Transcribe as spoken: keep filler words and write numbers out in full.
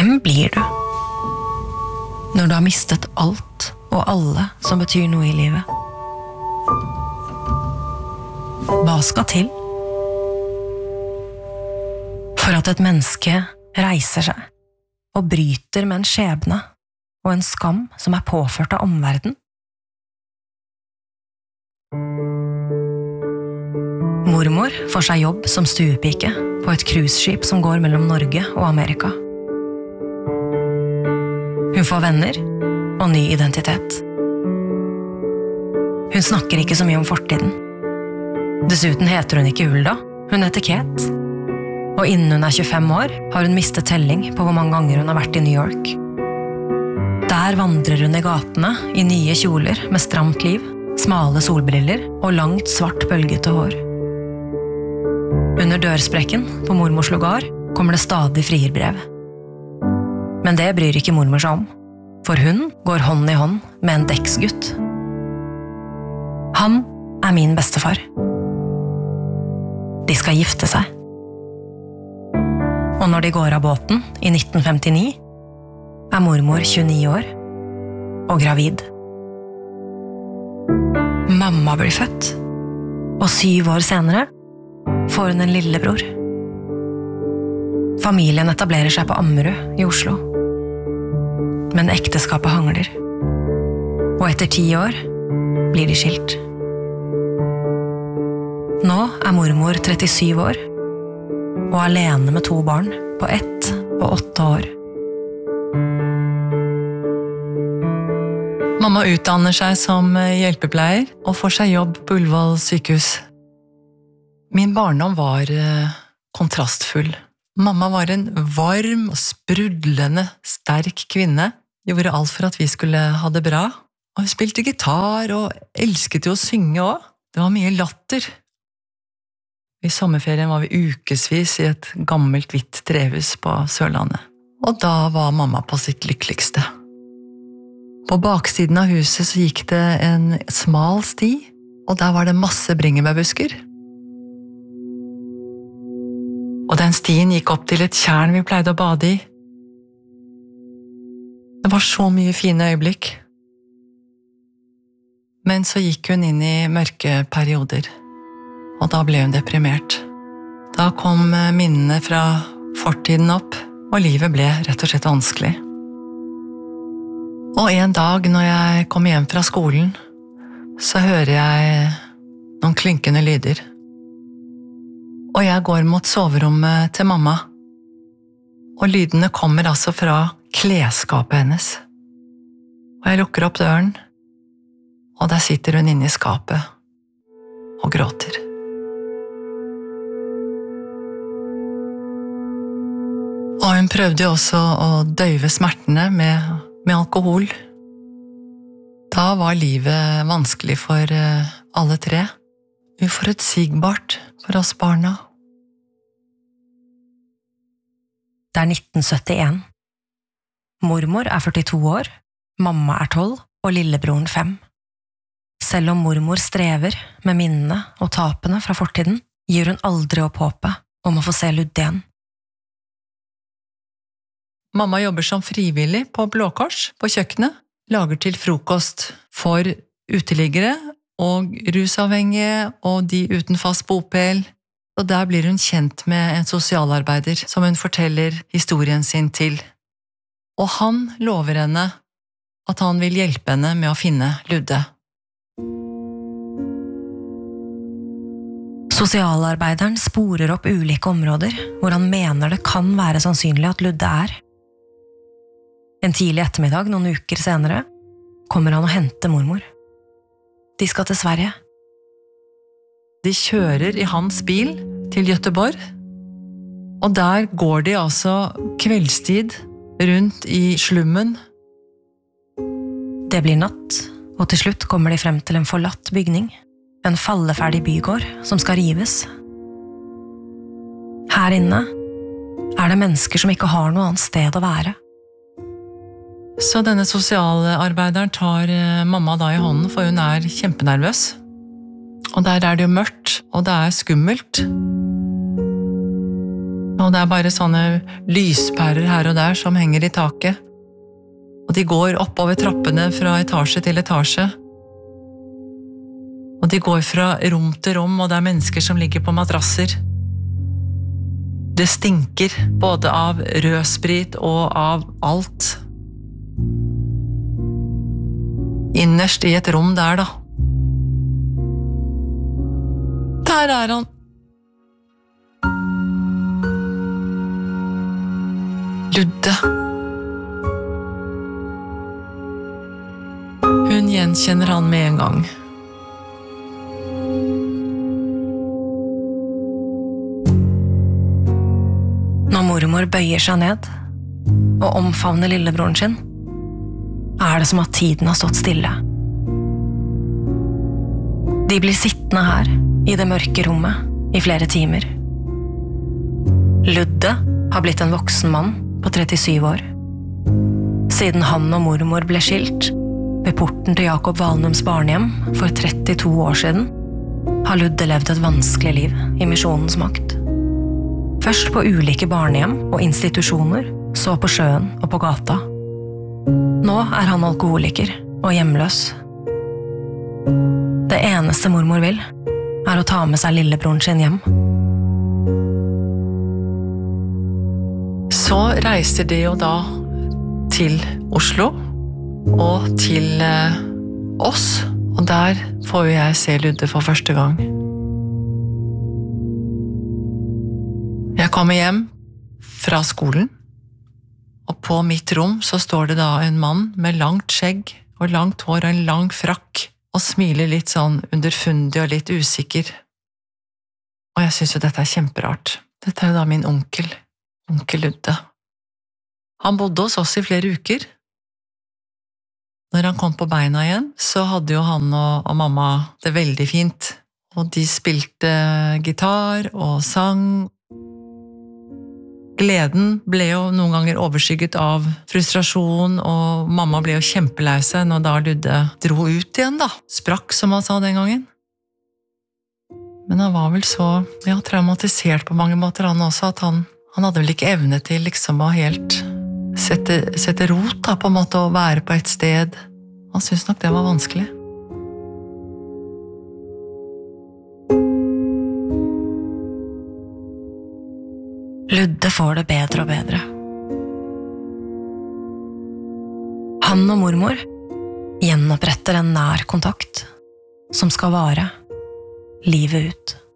Hvem blir du når du har mistet alt og alle som betyr noe i livet? Hva skal til for at et menneske reiser seg og bryter med en skjebne og en skam som er påført av omverden? Mormor får seg jobb som stuepike på et cruiseskip som går mellom Norge og Amerika. Hun får venner og ny identitet. Hun snakker ikke så mye om fortiden. Dessuten heter hun ikke Hulda, hun heter Kate. Og innen hun er tjuefem år, har hun mistet telling på hvor mange ganger hun har vært i New York. Der vandrer hun i gatene i nye kjoler med stramt liv, smale solbriller og langt svart bølgete hår. Under dørsprekken på mormors lugar kommer det stadig frierbrev. Men det bryr ikke mormor seg om, for hun går hånd i hånd med en dekksgutt. Han er min bestefar. De skal gifte seg. Og når de går av båten i nitten femtini, er mormor tjueni år og gravid. Mamma blir født, og syv år senere får hun en lillebror. Familien etablerer seg på Ammerud i Oslo. Men ekteskapet hangler. Og etter ti år blir de skilt. Nå er mormor trettisyv år og alene med to barn på ett og åtte år. Mamma utdanner seg som hjelpepleier og får seg jobb på Ullevål sykehus. Min barndom var kontrastfull. Mamma var en varm og sprudlende, sterk kvinne. Gjorde alt for at vi skulle ha det bra. Og hun spilte gitar og elsket jo å synge også. Det var mye latter. I sommerferien var vi ukesvis i et gammelt hvitt trehus på Sørlandet. Og da var mamma på sitt lykkeligste. På baksiden av huset så gikk det en smal sti, og der var det masse bringebærbusker. Og den stien gikk opp til et tjern vi pleide å bade i. Det var så mye fine øyeblikk. Men så gikk hun inn i mørke perioder, og da ble hun deprimert. Da kom minnene fra fortiden opp, og livet ble rett og slett vanskelig. Og en dag når jeg kom hjem fra skolen, så hører jeg noen klinkende lyder. Og jeg går mot soverommet til mamma, og lydene kommer altså fra klesskapet hennes. Og jeg lukker opp døren, og der sitter hun inne i skapet og gråter. Og hun prøvde jo også å døyve smertene med, med alkohol. Da var livet vanskelig for alle tre. Uforutsigbart for oss barna. Det er nitten syttien. Mormor er førtito år, mamma er tolv og lillebroren fem. Selv om mormor strever med minnene og tapene fra fortiden, gir hun aldri opp håpet om å få se Ludde igjen. Mamma jobber som frivillig på Blå Kors på kjøkkenet, lager til frokost for uteliggere og rusavhengige og de uten fast bopel, og der blir hun kjent med en sosialarbeider som hun forteller historien sin til. Og han lover henne at han vil hjelpe henne med å finne Ludde. Sosialarbeideren sporer opp ulike områder hvor han mener det kan være sannsynlig at Ludde er. En tidlig ettermiddag noen uker senere kommer han og henter mormor. De skal til Sverige. De kjører i hans bil til Göteborg, og der går de altså kveldstid rundt i slummen. Det blir natt, og til slutt kommer de frem til en forlatt bygning, en falleferdig bygård som skal rives. Her inne er det mennesker som ikke har noe annet sted å være. Så denne sosialarbeideren tar mamma da i hånden, for hun er kjempenervøs. Og der er det jo mørkt, og det er skummelt. Og det er bare sånne lyspærer her og der som henger i taket. Og de går oppover trappene fra etasje til etasje. Og de går fra rom til rom, og det er mennesker som ligger på madrasser. Det stinker både av rødsprit og av alt. Innerst i et rom der, da. Der er han. Ludde. Hun gjenkjenner han med en gang. Når mormor bøyer seg ned og omfavner lillebroren sin, er det som at tiden har stått stille. De blir sittende her, i det mørke rommet, i flere timer. Ludde har blitt en voksen mann på trettisyv år. Siden han og mormor ble skilt ved porten til Jakob Valnums barnehjem for trettito år siden, har Ludde levd et vanskelig liv i misjonens makt. Først på ulike barnehjem og institusjoner, så på sjøen og på gata. Nå er han alkoholiker og hjemløs. Det eneste mormor vil, er å ta med seg lillebroren sin hjem. Så reiser de jo da til Oslo og til eh, oss, og der får jo jeg se Ludde for første gang. Jeg kommer hjem fra skolen, og på mitt rom så står det da en mann med langt skjegg og langt hår og en lang frakk, og smiler litt sånn underfundig og litt usikker. Og jeg synes jo dette er kjemperart. Dette er jo da min onkel, onkel Ludde. Han bodde hos oss i flere uker. Når han kom på beina igjen, så hadde jo han og, og mamma det veldig fint. Og de spilte gitar og sang. Gleden ble jo noen ganger overskygget av frustrasjon, og mamma ble jo kjempelei seg når da Ludde dro ut igjen, da. Sprakk, som han sa den gangen. Men han var vel så ja, traumatisert på mange måter, han også, at han, han hadde vel ikke evne til liksom å helt sette, sette rot, da, på en måte, å være på et sted. Han syntes nok det var vanskelig. Ludde får det bedre og bedre. Han og mormor gjenoppretter en nær kontakt som skal vare livet ut.